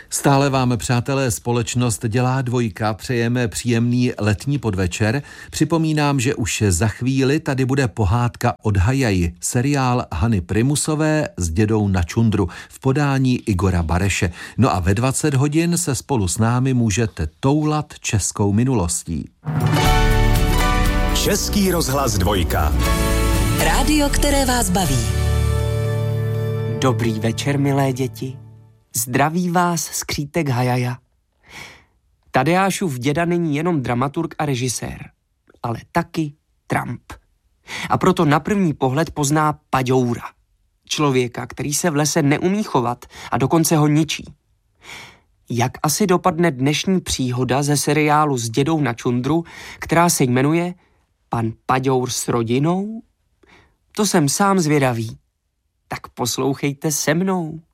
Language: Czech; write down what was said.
Stále vám, přátelé, společnost dělá dvojka, přejeme příjemný letní podvečer. Připomínám, že už za chvíli tady bude pohádka od Hajaji, seriál Hany Primusové s dědou na čundru v podání Igora Bareše. No a ve 20 hodin se spolu s námi můžete toulat českou minulostí. Český rozhlas dvojka. Rádio, které vás baví. Dobrý večer, milé děti. Zdraví vás skřítek Hajaja. Tadeášův děda není jenom dramaturg a režisér, ale taky Trump. A proto na první pohled pozná Paďoura. Člověka, který se v lese neumí chovat a dokonce ho ničí. Jak asi dopadne dnešní příhoda ze seriálu S dědou na čundru, která se jmenuje Pan Paďour s rodinou? To jsem sám zvědavý. Tak poslouchejte se mnou.